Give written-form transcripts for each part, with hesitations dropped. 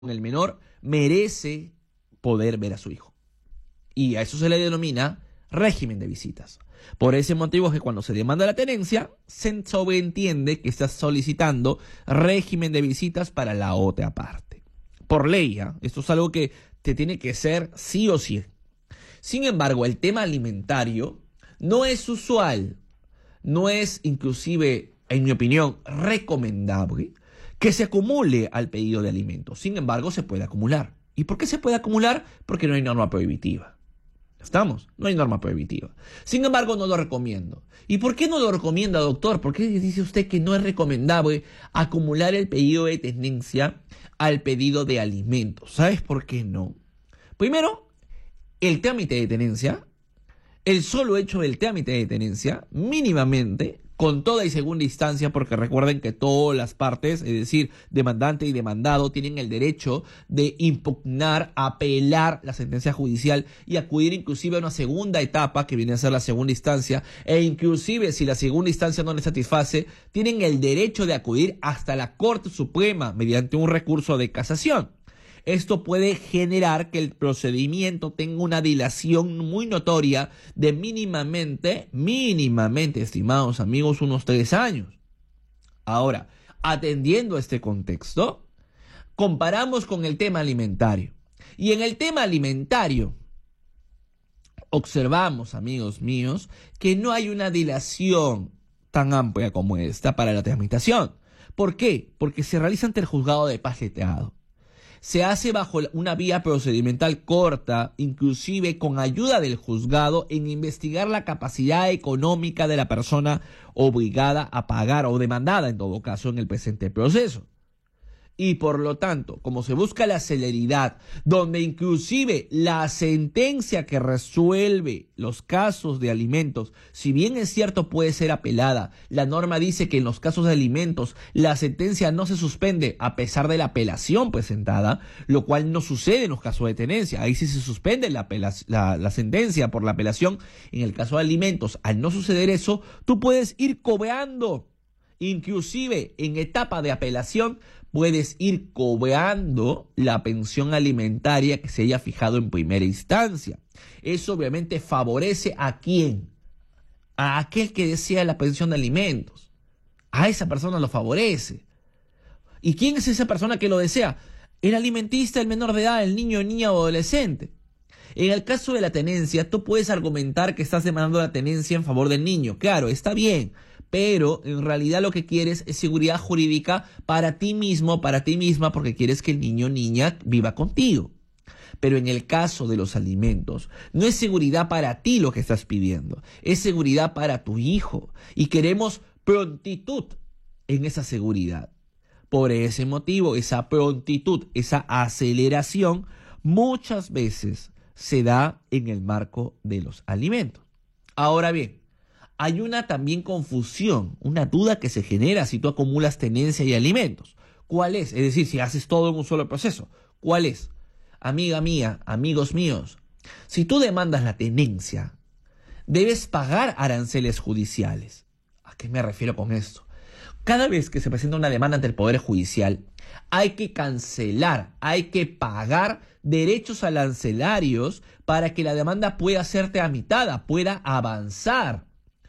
el menor merece poder ver a su hijo. Y a eso se le denomina régimen de visitas. Por ese motivo es que cuando se demanda la tenencia, se sobreentiende que estás solicitando régimen de visitas para la otra parte. Por ley, ¿eh? Esto es algo que te tiene que ser sí o sí. Sin embargo, el tema alimentario no es usual, no es inclusive, en mi opinión, recomendable que se acumule al pedido de alimentos. Sin embargo, se puede acumular. ¿Y por qué se puede acumular? Porque no hay norma prohibitiva. ¿Estamos? No hay norma prohibitiva. Sin embargo, no lo recomiendo. ¿Y por qué no lo recomienda, doctor? ¿Por qué dice usted que no es recomendable acumular el pedido de tenencia al pedido de alimentos? ¿Sabes por qué no? Primero, el trámite de tenencia, el solo hecho del trámite de tenencia, mínimamente, con toda y segunda instancia, porque recuerden que todas las partes, es decir, demandante y demandado, tienen el derecho de impugnar, apelar la sentencia judicial y acudir inclusive a una segunda etapa, que viene a ser la segunda instancia, e inclusive si la segunda instancia no les satisface, tienen el derecho de acudir hasta la Corte Suprema mediante un recurso de casación. Esto puede generar que el procedimiento tenga una dilación muy notoria de mínimamente, estimados amigos, unos 3 años. Ahora, atendiendo a este contexto, comparamos con el tema alimentario. Y en el tema alimentario, observamos, amigos míos, que no hay una dilación tan amplia como esta para la tramitación. ¿Por qué? Porque se realiza ante el juzgado de paz letrado. Se hace bajo una vía procedimental corta, inclusive con ayuda del juzgado en investigar la capacidad económica de la persona obligada a pagar o demandada en todo caso en el presente proceso. Y por lo tanto, como se busca la celeridad, donde inclusive la sentencia que resuelve los casos de alimentos, si bien es cierto puede ser apelada, la norma dice que en los casos de alimentos la sentencia no se suspende a pesar de la apelación presentada, lo cual no sucede en los casos de tenencia. Ahí sí se suspende la sentencia por la apelación. En el caso de alimentos, al no suceder eso, tú puedes ir cobrando, inclusive en etapa de apelación, puedes ir cobrando la pensión alimentaria que se haya fijado en primera instancia. Eso obviamente favorece ¿a quién? A aquel que desea la pensión de alimentos. A esa persona lo favorece. ¿Y quién es esa persona que lo desea? El alimentista, el menor de edad, el niño, niña o adolescente. En el caso de la tenencia, tú puedes argumentar que estás demandando la tenencia en favor del niño. Claro, está bien, pero en realidad lo que quieres es seguridad jurídica para ti mismo, para ti misma, porque quieres que el niño o niña viva contigo. Pero en el caso de los alimentos, no es seguridad para ti lo que estás pidiendo, es seguridad para tu hijo. Y queremos prontitud en esa seguridad. Por ese motivo, esa prontitud, esa aceleración, muchas veces se da en el marco de los alimentos. Ahora bien, hay una también confusión, una duda que se genera si tú acumulas tenencia y alimentos. ¿Cuál es? Es decir, si haces todo en un solo proceso. ¿Cuál es? Amiga mía, amigos míos, si tú demandas la tenencia, debes pagar aranceles judiciales. ¿A qué me refiero con esto? Cada vez que se presenta una demanda ante el Poder Judicial, hay que cancelar, hay que pagar derechos arancelarios para que la demanda pueda ser tramitada, pueda avanzar.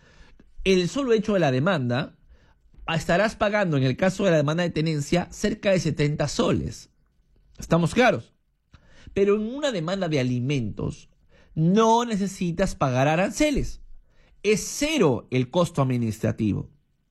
El solo hecho de la demanda, estarás pagando en el caso de la demanda de tenencia cerca de 70 soles. ¿Estamos claros? Pero en una demanda de alimentos no necesitas pagar aranceles. Es cero el costo administrativo.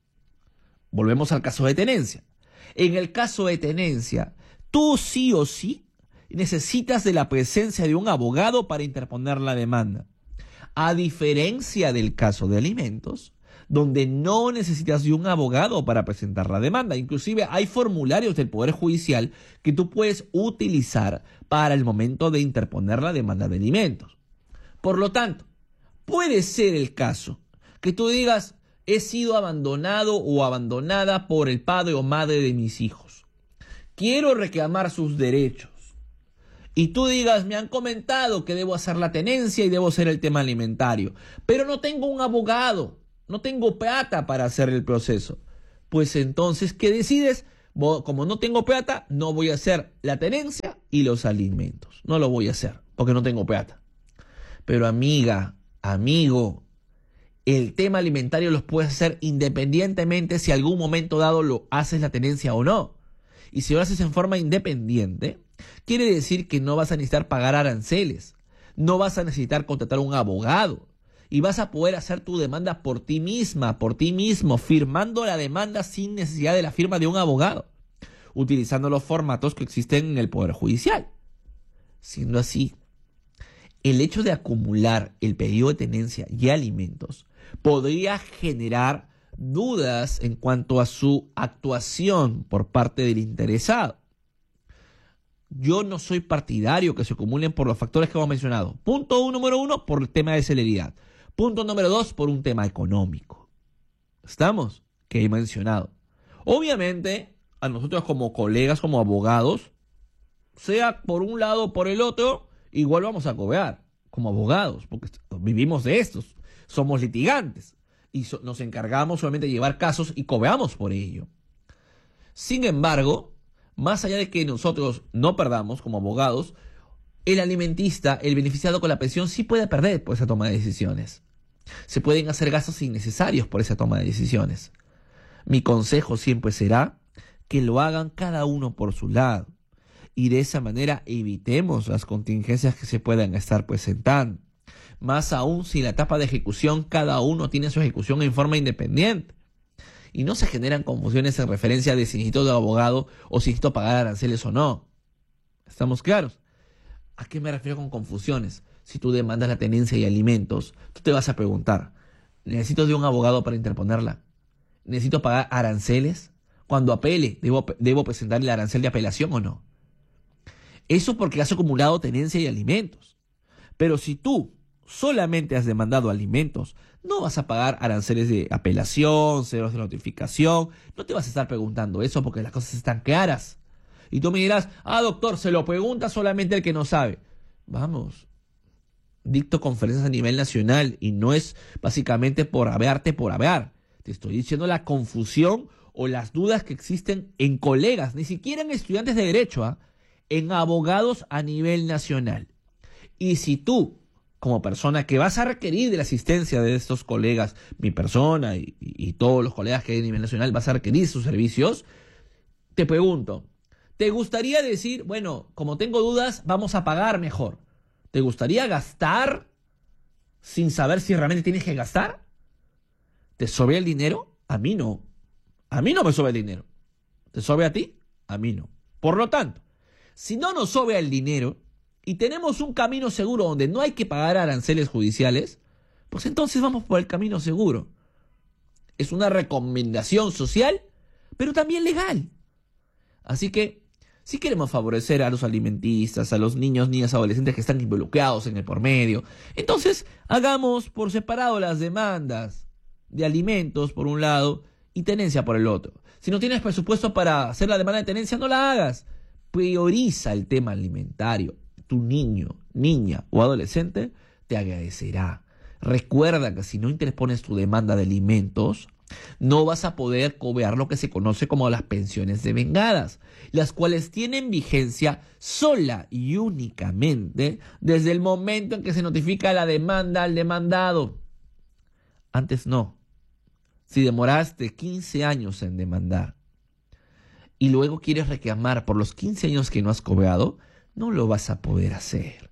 Volvemos al caso de tenencia. En el caso de tenencia, tú sí o sí necesitas de la presencia de un abogado para interponer la demanda. A diferencia del caso de alimentos, donde no necesitas de un abogado para presentar la demanda. Inclusive hay formularios del Poder Judicial que tú puedes utilizar para el momento de interponer la demanda de alimentos. Por lo tanto, puede ser el caso que tú digas, he sido abandonado o abandonada por el padre o madre de mis hijos. Quiero reclamar sus derechos. Y tú digas, me han comentado que debo hacer la tenencia y debo hacer el tema alimentario, pero no tengo un abogado, no tengo plata para hacer el proceso. Pues entonces, ¿qué decides? Como no tengo plata, no voy a hacer la tenencia y los alimentos. No lo voy a hacer porque no tengo plata. Pero amiga, amigo, el tema alimentario los puedes hacer independientemente si algún momento dado lo haces la tenencia o no. Y si lo haces en forma independiente, quiere decir que no vas a necesitar pagar aranceles, no vas a necesitar contratar un abogado y vas a poder hacer tu demanda por ti misma, por ti mismo, firmando la demanda sin necesidad de la firma de un abogado, utilizando los formatos que existen en el Poder Judicial. Siendo así, el hecho de acumular el pedido de tenencia y alimentos podría generar dudas en cuanto a su actuación por parte del interesado. Yo no soy partidario que se acumulen por los factores que hemos mencionado. Número uno, por el tema de celeridad. Punto número dos, por un tema económico. ¿Estamos? Que he mencionado. Obviamente, a nosotros como colegas, como abogados, sea por un lado o por el otro, igual vamos a cobrar como abogados, porque vivimos de estos, somos litigantes y nos encargamos solamente de llevar casos y cobramos por ello. Sin embargo, más allá de que nosotros no perdamos como abogados, el alimentista, el beneficiado con la pensión, sí puede perder por esa toma de decisiones. Se pueden hacer gastos innecesarios por esa toma de decisiones. Mi consejo siempre será que lo hagan cada uno por su lado. Y de esa manera evitemos las contingencias que se puedan estar presentando. Más aún si la etapa de ejecución cada uno tiene su ejecución en forma independiente. Y no se generan confusiones en referencia de si necesito de abogado o si necesito pagar aranceles o no. ¿Estamos claros? ¿A qué me refiero con confusiones? Si tú demandas la tenencia y alimentos, tú te vas a preguntar, ¿necesito de un abogado para interponerla? ¿Necesito pagar aranceles? Cuando apele, ¿debo presentar el arancel de apelación o no? Eso porque has acumulado tenencia y alimentos. Pero si tú solamente has demandado alimentos, no vas a pagar aranceles de apelación, ceros de notificación. No te vas a estar preguntando eso porque las cosas están claras. Y tú me dirás, doctor, se lo pregunta solamente el que no sabe. Vamos, dicto conferencias a nivel nacional y no es básicamente por habearte por haber. Te estoy diciendo la confusión o las dudas que existen en colegas, ni siquiera en estudiantes de derecho, en abogados a nivel nacional. Y si tú, como persona que vas a requerir de la asistencia de estos colegas, mi persona y todos los colegas que hay a nivel nacional, vas a requerir sus servicios, te pregunto, ¿te gustaría decir, bueno, como tengo dudas, vamos a pagar mejor? ¿Te gustaría gastar sin saber si realmente tienes que gastar? ¿Te sobra el dinero? A mí no. A mí no me sobra el dinero. ¿Te sobra a ti? A mí no. Por lo tanto, si no nos sobra el dinero y tenemos un camino seguro donde no hay que pagar aranceles judiciales, pues entonces vamos por el camino seguro. Es una recomendación social, pero también legal. Así que, si queremos favorecer a los alimentistas, a los niños, niñas, adolescentes que están involucrados en el por medio, entonces hagamos por separado las demandas de alimentos por un lado y tenencia por el otro. Si no tienes presupuesto para hacer la demanda de tenencia, no la hagas. Prioriza el tema alimentario. Tu niño, niña o adolescente te agradecerá. Recuerda que si no interpones tu demanda de alimentos, no vas a poder cobrar lo que se conoce como las pensiones devengadas, las cuales tienen vigencia sola y únicamente desde el momento en que se notifica la demanda al demandado. Antes no. Si demoraste 15 años en demandar y luego quieres reclamar por los 15 años que no has cobrado, no lo vas a poder hacer.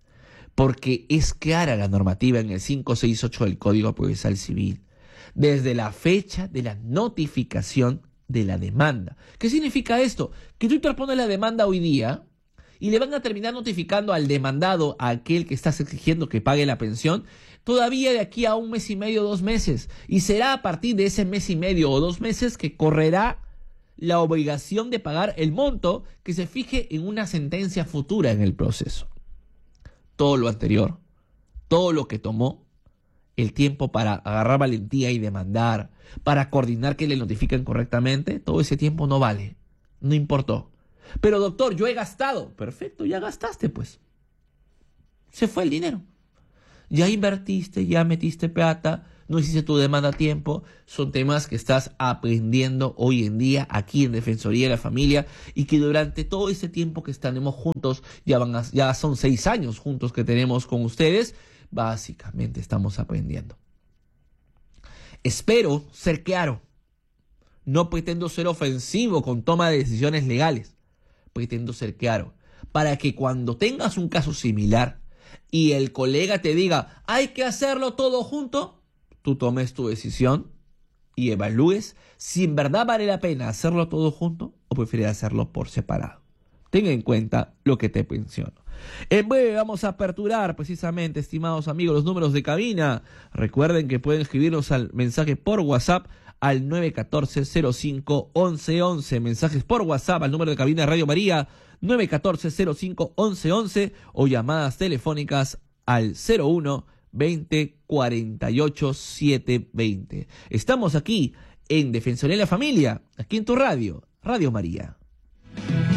Porque es clara la normativa en el 568 del Código Procesal Civil, desde la fecha de la notificación de la demanda. ¿Qué significa esto? Que tú interpones la demanda hoy día y le van a terminar notificando al demandado, a aquel que estás exigiendo que pague la pensión, todavía de aquí a 1 mes y medio, 2 meses. Y será a partir de ese mes y medio o 2 meses que correrá la obligación de pagar el monto que se fije en una sentencia futura en el proceso. Todo lo anterior, todo lo que tomó el tiempo para agarrar valentía y demandar, para coordinar que le notifiquen correctamente, todo ese tiempo no vale, no importó. Pero doctor, yo he gastado. Perfecto, ya gastaste pues. Se fue el dinero. Ya invertiste, ya metiste plata, no hiciste tu demanda a tiempo, son temas que estás aprendiendo hoy en día aquí en Defensoría de la Familia y que durante todo ese tiempo que estaremos juntos, ya son 6 años juntos que tenemos con ustedes, básicamente estamos aprendiendo. Espero ser claro. No pretendo ser ofensivo con toma de decisiones legales. Pretendo ser claro. Para que cuando tengas un caso similar y el colega te diga, hay que hacerlo todo junto, tú tomes tu decisión y evalúes si en verdad vale la pena hacerlo todo junto o prefieres hacerlo por separado. Tenga en cuenta lo que te menciono. En breve vamos a aperturar precisamente, estimados amigos, los números de cabina. Recuerden que pueden escribirnos al mensaje por WhatsApp al 914-05-1111. Mensajes por WhatsApp al número de cabina de Radio María 914-05-1111 o llamadas telefónicas al 01 20 48 720. Estamos aquí en Defensoría de la Familia, aquí en tu radio, Radio María.